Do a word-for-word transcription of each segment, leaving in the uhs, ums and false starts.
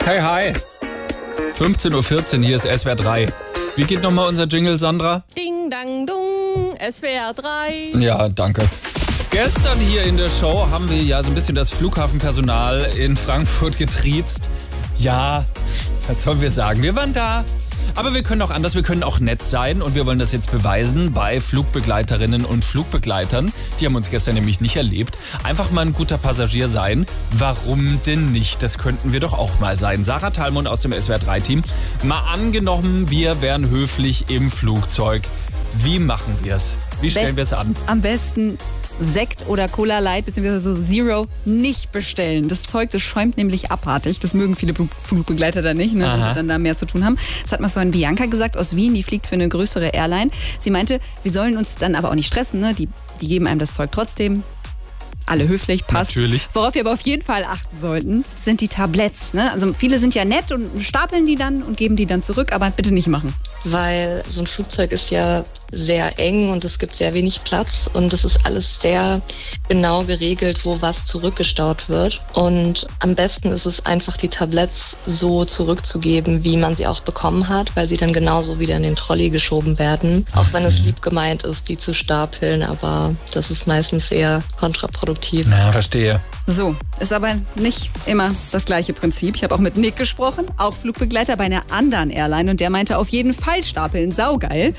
Hey, hi. fünfzehn Uhr vierzehn, hier ist S W R drei. Wie geht nochmal unser Jingle, Sandra? Ding, dang, dung, S W R drei. Ja, danke. Gestern hier in der Show haben wir ja so ein bisschen das Flughafenpersonal in Frankfurt getriezt. Ja, was sollen wir sagen? Wir waren da. Aber wir können auch anders, wir können auch nett sein und wir wollen das jetzt beweisen bei Flugbegleiterinnen und Flugbegleitern. Die haben uns gestern nämlich nicht erlebt. Einfach mal ein guter Passagier sein. Warum denn nicht? Das könnten wir doch auch mal sein. Sarah Thalmund aus dem S W R drei Team. Mal angenommen, wir wären höflich im Flugzeug. Wie machen wir es? Wie stellen wir es an? Am besten Sekt oder Cola Light bzw. so Zero nicht bestellen. Das Zeug, das schäumt nämlich abartig. Das mögen viele Flugbegleiter da nicht, ne, dass sie dann da mehr zu tun haben. Das hat mal vorhin Bianca gesagt aus Wien, die fliegt für eine größere Airline. Sie meinte, wir sollen uns dann aber auch nicht stressen, ne? Die, die geben einem das Zeug trotzdem. Alle höflich, passt. Natürlich. Worauf wir aber auf jeden Fall achten sollten, sind die Tabletts. Ne? Also viele sind ja nett und stapeln die dann und geben die dann zurück, aber bitte nicht machen. Weil so ein Flugzeug ist ja sehr eng und es gibt sehr wenig Platz und es ist alles sehr genau geregelt, wo was zurückgestaut wird. Und am besten ist es einfach, die Tabletts so zurückzugeben, wie man sie auch bekommen hat, weil sie dann genauso wieder in den Trolley geschoben werden. Auch wenn es lieb gemeint ist, die zu stapeln, aber das ist meistens eher kontraproduktiv. Na, verstehe. So, ist aber nicht immer das gleiche Prinzip. Ich habe auch mit Nick gesprochen, auch Flugbegleiter bei einer anderen Airline und der meinte auf jeden Fall stapeln, saugeil.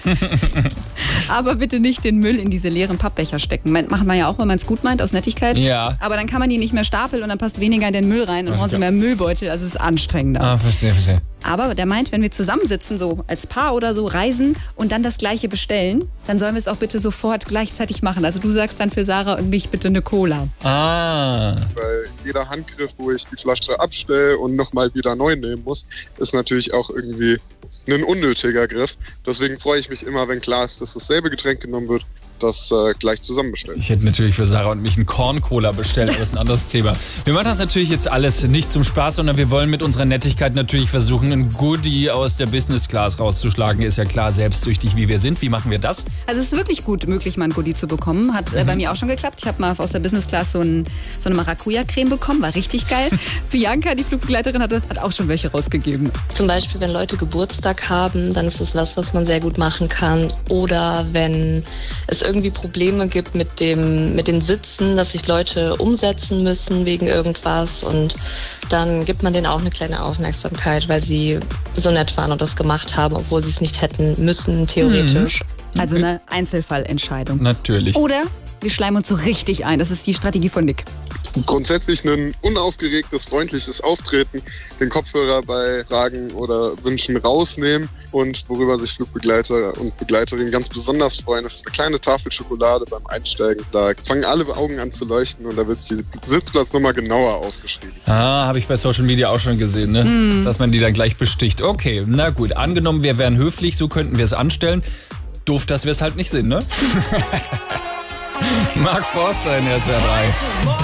Aber bitte nicht den Müll in diese leeren Pappbecher stecken. Machen wir ja auch, wenn man es gut meint, aus Nettigkeit. Ja. Aber dann kann man die nicht mehr stapeln und dann passt weniger in den Müll rein und brauchen sie mehr Müllbeutel, also es ist anstrengender. Ah, verstehe, verstehe. Aber der meint, wenn wir zusammensitzen, so als Paar oder so, reisen und dann das Gleiche bestellen, dann sollen wir es auch bitte sofort gleichzeitig machen. Also du sagst dann für Sarah und mich bitte eine Cola. Ah. Weil jeder Handgriff, wo ich die Flasche abstelle und nochmal wieder neu nehmen muss, ist natürlich auch irgendwie ein unnötiger Griff. Deswegen freue ich mich immer, wenn klar ist, dass dasselbe Getränk genommen wird, das äh, gleich zusammen bestellt. Ich hätte natürlich für Sarah und mich einen Korn-Cola bestellt, aber das ist ein anderes Thema. Wir machen das natürlich jetzt alles nicht zum Spaß, sondern wir wollen mit unserer Nettigkeit natürlich versuchen, ein Goodie aus der Business Class rauszuschlagen. Ist ja klar, selbstsüchtig wie wir sind. Wie machen wir das? Also es ist wirklich gut möglich, mal ein Goodie zu bekommen. Hat äh, bei mir auch schon geklappt. Ich habe mal aus der Business Class so, ein, so eine Maracuja-Creme bekommen, war richtig geil. Bianca, die Flugbegleiterin, hat, hat auch schon welche rausgegeben. Zum Beispiel, wenn Leute Geburtstag haben, dann ist das was, was man sehr gut machen kann. Oder wenn es irgendwie Probleme gibt mit dem mit den Sitzen, dass sich Leute umsetzen müssen wegen irgendwas und dann gibt man denen auch eine kleine Aufmerksamkeit, weil sie so nett waren und das gemacht haben, obwohl sie es nicht hätten müssen, theoretisch. Also eine Einzelfallentscheidung. Natürlich. Oder wir schleimen uns so richtig ein. Das ist die Strategie von Nick. Grundsätzlich ein unaufgeregtes, freundliches Auftreten, den Kopfhörer bei Fragen oder Wünschen rausnehmen und worüber sich Flugbegleiter und Begleiterinnen ganz besonders freuen, ist eine kleine Tafel Schokolade beim Einsteigen. Da fangen alle Augen an zu leuchten und da wird die Sitzplatznummer genauer aufgeschrieben. Ah, habe ich bei Social Media auch schon gesehen, ne? Mm. Dass man die dann gleich besticht. Okay, na gut. Angenommen, wir wären höflich, so könnten wir es anstellen. Doof, dass wir es halt nicht sind, ne? Mark Forster in S W R drei.